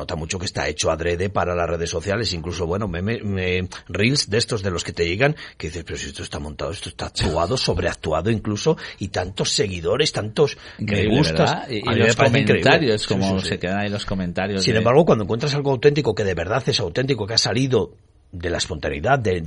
nota mucho que está hecho adrede para las redes sociales, incluso, bueno, reels de estos de los que te llegan, que dices, pero si esto está montado, esto está actuado, sobreactuado incluso, y tantos seguidores, tantos me gustas. Y los comentarios, como se quedan ahí los comentarios. Sin embargo, cuando encuentras algo auténtico, que de verdad es auténtico, que ha salido de la espontaneidad, de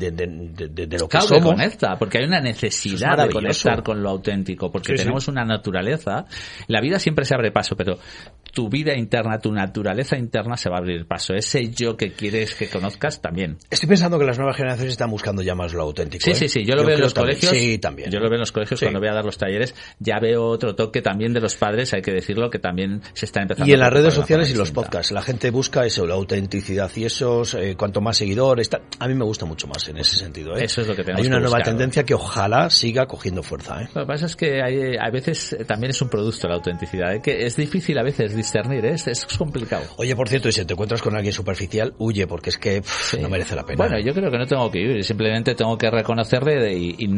lo que somos. Que conecta, porque hay una necesidad de conectar con lo auténtico, porque tenemos una naturaleza. La vida siempre se abre paso, pero tu vida interna, tu naturaleza interna se va a abrir paso. Ese yo que quieres que conozcas también. Estoy pensando que las nuevas generaciones están buscando ya más lo auténtico. Sí, yo lo veo en los colegios. Sí, también. Yo lo veo en los colegios cuando voy a dar los talleres. Ya veo otro toque también de los padres, hay que decirlo, que también se está empezando. Y en las redes sociales y los podcasts, la gente busca eso, la autenticidad y esos, cuanto más seguidores. A mí me gusta mucho más en ese sentido. Eso es lo que tenemos. Hay una nueva buscar, tendencia que ojalá siga cogiendo fuerza. Lo que pasa es que a veces también es un producto la autenticidad, que es difícil a veces discernir, es complicado. Oye, por cierto, y si te encuentras con alguien superficial, huye, porque es que no merece la pena. Bueno, yo creo que no tengo que huir, simplemente tengo que reconocerle y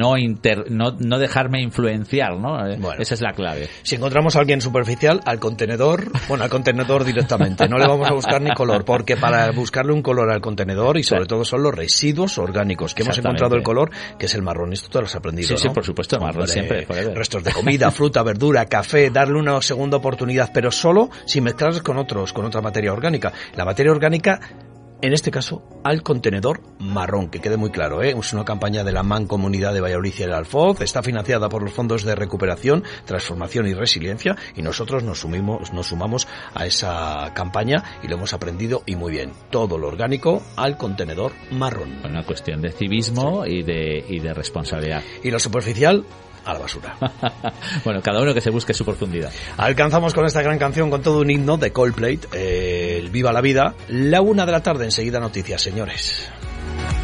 no dejarme influenciar, ¿no? Bueno, esa es la clave. Si encontramos a alguien superficial, al contenedor directamente. No le vamos a buscar ni color, porque para buscarle un color al contenedor, y sobre todo son los residuos orgánicos, que hemos encontrado el color, que es el marrón. Esto te lo has aprendido, ¿no? Sí, por supuesto, el marrón siempre. Restos de comida, fruta, verdura, café, darle una segunda oportunidad, pero solo si mezclarlos con otra materia orgánica. La materia orgánica, en este caso, al contenedor marrón, que quede muy claro, ¿eh? Es una campaña de la Mancomunidad de Valladolid y el Alfoz, está financiada por los fondos de recuperación, transformación y resiliencia, y nosotros nos sumamos a esa campaña y lo hemos aprendido y muy bien. Todo lo orgánico al contenedor marrón. Una cuestión de civismo y de responsabilidad. Y lo superficial, a la basura. Bueno, cada uno que se busque su profundidad. Alcanzamos con esta gran canción, con todo un himno de Coldplay, el Viva la Vida, la 1 de la tarde, enseguida noticias, señores.